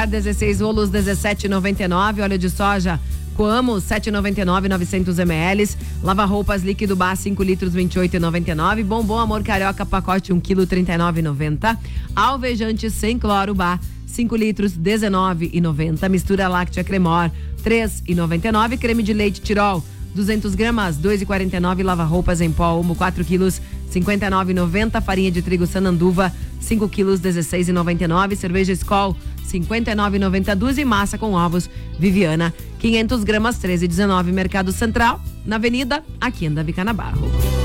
16 rolos 17,99. Óleo de soja Coamo 7,99, 900 ml. Lava roupas líquido Bar 5 litros 28,99. Bombom Amor Carioca pacote 1 kg 39,90. Alvejante sem cloro Bar 5 litros 19,90. Mistura láctea Cremor 3,99. Creme de leite Tirol 200 gramas 2,49. Lava roupas em pó Omo 4 quilos 59,90. Farinha de trigo Sananduva 5 quilos 16,99. Cerveja Skol 59,90 dúzia. E massa com ovos Viviana 500 gramas 13,19. Mercado Central, na Avenida aqui em Davi Canabarro.